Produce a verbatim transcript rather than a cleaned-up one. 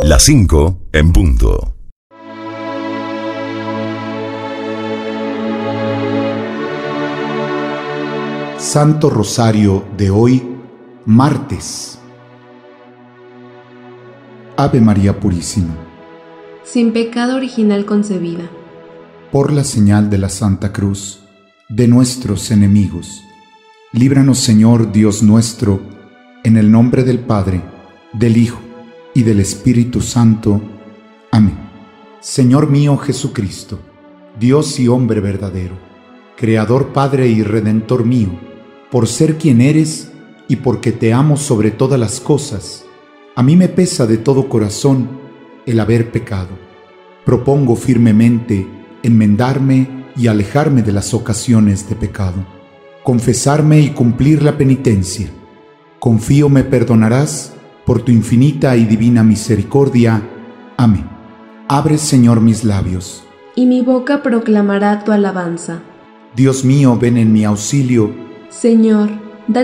Las cinco en punto. Santo Rosario de hoy, martes. Ave María Purísima. Sin pecado original concebida. Por la señal de la Santa Cruz, de nuestros enemigos, líbranos, Señor Dios nuestro, en el nombre del Padre, del Hijo y del Espíritu Santo. Amén. Señor mío Jesucristo, Dios y hombre verdadero, Creador, Padre y Redentor mío, por ser quien eres y porque te amo sobre todas las cosas, a mí me pesa de todo corazón el haber pecado. Propongo firmemente enmendarme y alejarme de las ocasiones de pecado, confesarme y cumplir la penitencia. Confío me perdonarás por tu infinita y divina misericordia. Amén. Abre, Señor, mis labios, y mi boca proclamará tu alabanza. Dios mío, ven en mi auxilio. Señor,